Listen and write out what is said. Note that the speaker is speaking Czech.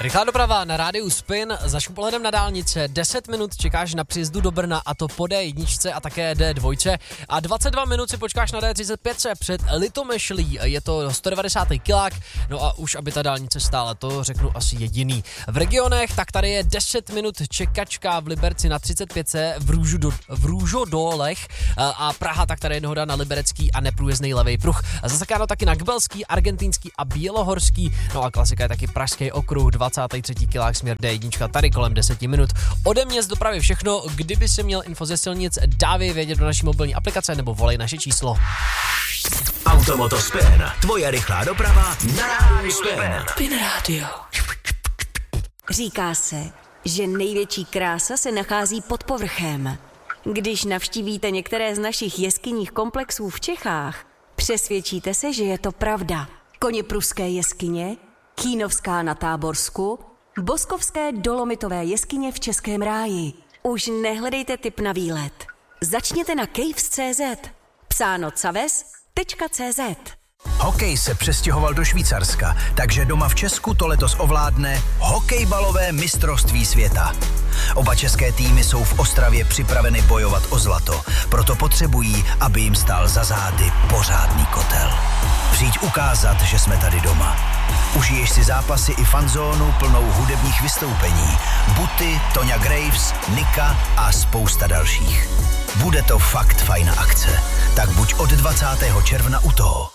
Rychlá doprava na rádiu Spin, za ším pohledem na dálnice, 10 minut čekáš na příjezdu do Brna, a to po D1 a také D2 a 22 minut si počkáš na D35 před Litomyšlí, je to 190. kilák, no a už aby ta dálnice stála, to řeknu asi jediný. V regionech, tak tady je 10 minut čekačka v Liberci na 35 v Růžodolech a Praha, tak tady je nehoda na Liberecký a neprůjezdný levý pruh. Zasekáno taky na Kbelský, Argentínský a Bělohorský, no a klasika je taky Pražský okruh, 23. kilák směr D1, tady kolem 10 minut. Ode mě z dopravy všechno, kdyby si měl info ze silnic, dávej vědět do naší mobilní aplikace nebo volej naše číslo. Automoto Spin, tvoje rychlá doprava na rádiu Spin. Spin Radio. Říká se, že největší krása se nachází pod povrchem. Když navštívíte některé z našich jeskyních komplexů v Čechách, přesvědčíte se, že je to pravda. Koněpruské jeskyně, Kínovská na Táborsku, Boskovské dolomitové jeskyně v Českém ráji. Už nehledejte tip na výlet. Začněte na caves.cz. Psáno caves.cz. Hokej se přestěhoval do Švýcarska, takže doma v Česku to letos ovládne hokejbalové mistrovství světa. Oba české týmy jsou v Ostravě připraveny bojovat o zlato, proto potřebují, aby jim stál za zády pořádný kotel. Přijď ukázat, že jsme tady doma. Užiješ si zápasy i fanzónu plnou hudebních vystoupení. Buty, Toňa Graves, Nika a spousta dalších. Bude to fakt fajná akce, tak buď od 20. června u toho.